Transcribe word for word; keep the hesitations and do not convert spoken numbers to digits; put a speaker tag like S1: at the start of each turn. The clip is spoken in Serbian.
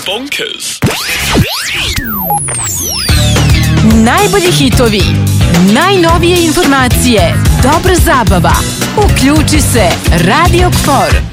S1: bonkers.
S2: Najbolji hitovi, najnovije informacije, dobra zabava. Uključi se Radio K F O R.